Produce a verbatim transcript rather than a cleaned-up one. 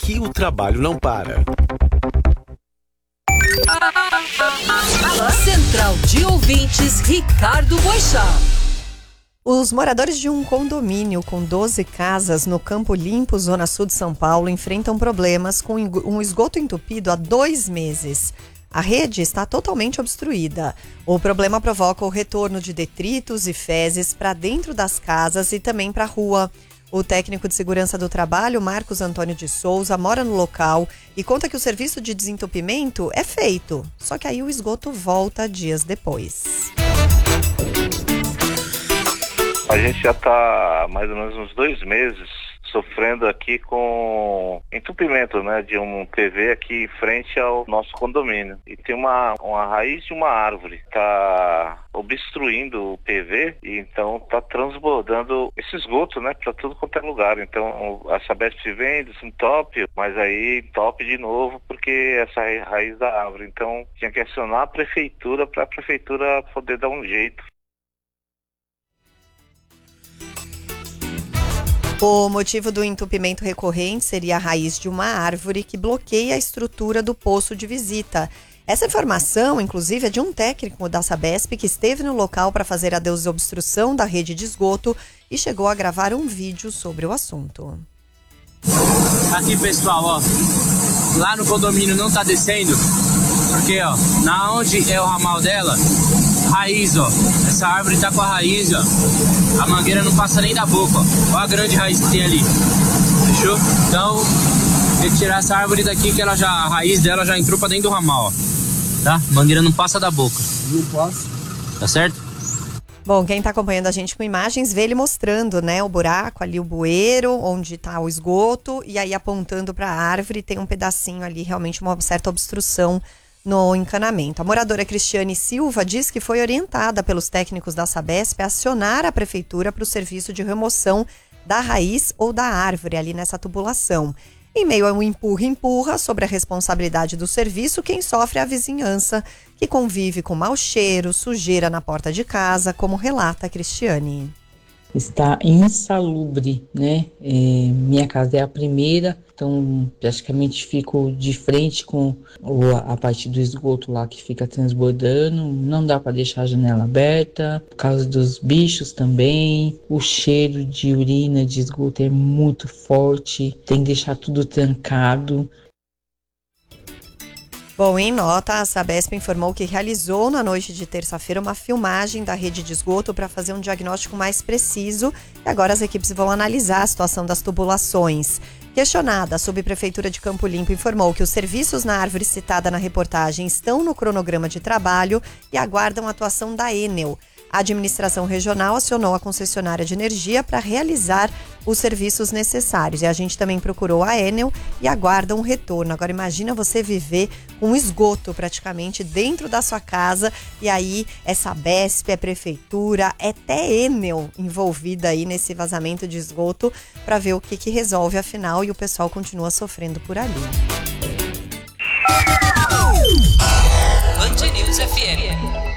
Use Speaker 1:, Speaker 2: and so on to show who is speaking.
Speaker 1: aqui o trabalho não para.
Speaker 2: Central de Ouvintes, Ricardo Boixá.
Speaker 3: Os moradores de um condomínio com doze casas no Campo Limpo, zona sul de São Paulo, enfrentam problemas com um esgoto entupido há dois meses. A rede está totalmente obstruída. O problema provoca o retorno de detritos e fezes para dentro das casas e também para a rua. O técnico de segurança do trabalho, Marcos Antônio de Souza, mora no local e conta que o serviço de desentupimento é feito, só que aí o esgoto volta dias depois.
Speaker 4: A gente já está mais ou menos uns dois meses sofrendo aqui com entupimento, né, de um P V aqui em frente ao nosso condomínio. E tem uma, uma raiz de uma árvore que está obstruindo o P V e então está transbordando esse esgoto, né, para tudo quanto é lugar. Então a Sabesp vem, desentope, mas aí entope de novo porque essa raiz da árvore. Então tinha que acionar a prefeitura para a prefeitura poder dar um jeito.
Speaker 3: O motivo do entupimento recorrente seria a raiz de uma árvore que bloqueia a estrutura do poço de visita. Essa informação, inclusive, é de um técnico da Sabesp que esteve no local para fazer a desobstrução da rede de esgoto e chegou a gravar um vídeo sobre o assunto.
Speaker 5: Aqui, pessoal, ó, lá no condomínio não tá descendo, porque, ó, na onde é o ramal dela, raiz, ó, essa árvore tá com a raiz, ó, a mangueira não passa nem da boca, ó, olha a grande raiz que tem ali, fechou? Então, tem que tirar essa árvore daqui que ela já, a raiz dela já entrou pra dentro do ramal, ó, tá? A mangueira não passa da boca. Não passa. Tá certo?
Speaker 3: Bom, quem está acompanhando a gente com imagens, vê ele mostrando, né, o buraco ali, o bueiro, onde está o esgoto, e aí apontando para a árvore, tem um pedacinho ali, realmente uma certa obstrução no encanamento. A moradora Cristiane Silva diz que foi orientada pelos técnicos da Sabesp a acionar a prefeitura para o serviço de remoção da raiz ou da árvore ali nessa tubulação. Em meio a um empurra-empurra sobre a responsabilidade do serviço, quem sofre é a vizinhança, que convive com mau cheiro, sujeira na porta de casa, como relata a Cristiane.
Speaker 6: Está insalubre, né? É, minha casa é a primeira, então praticamente fico de frente com a parte do esgoto lá que fica transbordando. Não dá para deixar a janela aberta, por causa dos bichos também. O cheiro de urina, de esgoto é muito forte, tem que deixar tudo trancado.
Speaker 3: Bom, em nota, a Sabesp informou que realizou na noite de terça-feira uma filmagem da rede de esgoto para fazer um diagnóstico mais preciso e agora as equipes vão analisar a situação das tubulações. Questionada, a subprefeitura de Campo Limpo informou que os serviços na árvore citada na reportagem estão no cronograma de trabalho e aguardam a atuação da Enel. A administração regional acionou a concessionária de energia para realizar os serviços necessários. E a gente também procurou a Enel e aguarda um retorno. Agora imagina você viver com esgoto praticamente dentro da sua casa e aí é Sabesp, é prefeitura, é até Enel envolvida aí nesse vazamento de esgoto para ver o que, que resolve afinal e o pessoal continua sofrendo por ali.
Speaker 2: Band News F M.